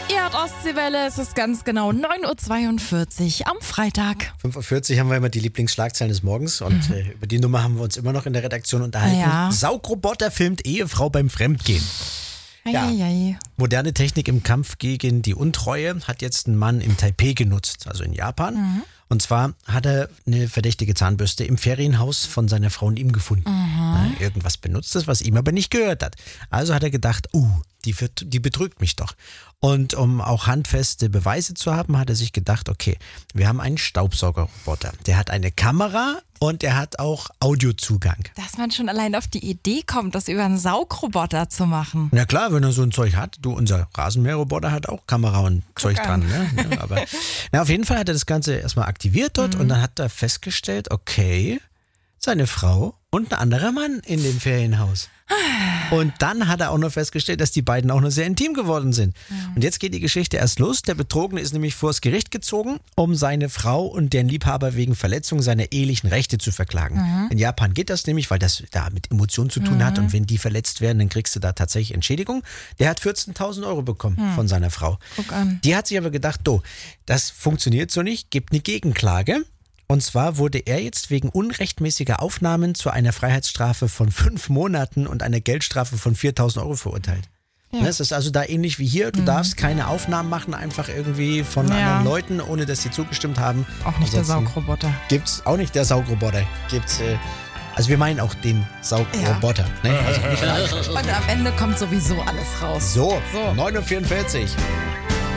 Ihr hört Ostseewelle, es ist ganz genau 9.42 Uhr am Freitag. 5.40 Uhr haben wir immer die Lieblingsschlagzeilen des Morgens und über die Nummer haben wir uns immer noch in der Redaktion unterhalten. Ja. Saugroboter filmt Ehefrau beim Fremdgehen. Ja. Eieiei. Moderne Technik im Kampf gegen die Untreue hat jetzt ein Mann in Taipei genutzt, also in Japan. Und zwar hat er eine verdächtige Zahnbürste im Ferienhaus von seiner Frau und ihm gefunden. Ja, irgendwas Benutztes, was ihm aber nicht gehört hat. Also hat er gedacht, die betrügt mich doch. Und um auch handfeste Beweise zu haben, hat er sich gedacht, okay, wir haben einen Staubsaugerroboter. Der hat eine Kamera und er hat auch Audiozugang. Dass man schon allein auf die Idee kommt, das über einen Saugroboter zu machen. Na klar, wenn er so ein Zeug hat. Unser Rasenmäherroboter hat auch Kamera und Zeug dran. Ne? Ja, aber auf jeden Fall hat er das Ganze erstmal aktiviert dort und dann hat er festgestellt, okay, seine Frau und ein anderer Mann in dem Ferienhaus. Und dann hat er auch noch festgestellt, dass die beiden auch noch sehr intim geworden sind. Und jetzt geht die Geschichte erst los. Der Betrogene ist nämlich vors Gericht gezogen, um seine Frau und deren Liebhaber wegen Verletzung seiner ehelichen Rechte zu verklagen. In Japan geht das nämlich, weil das da mit Emotionen zu tun hat und wenn die verletzt werden, dann kriegst du da tatsächlich Entschädigung. Der hat 14.000 Euro bekommen von seiner Frau. Guck an. Die hat sich aber gedacht, das funktioniert so nicht, gibt eine Gegenklage. Und zwar wurde er jetzt wegen unrechtmäßiger Aufnahmen zu einer Freiheitsstrafe von 5 Monaten und einer Geldstrafe von 4.000 Euro verurteilt. Ja. Das ist also da ähnlich wie hier. Du darfst keine Aufnahmen machen, einfach irgendwie von anderen Leuten, ohne dass sie zugestimmt haben. Auch nicht der Saugroboter. Gibt's auch nicht der Saugroboter. Also wir meinen auch den Saugroboter. Ne? Also nicht Und am Ende kommt sowieso alles raus. so. 9.44 Uhr.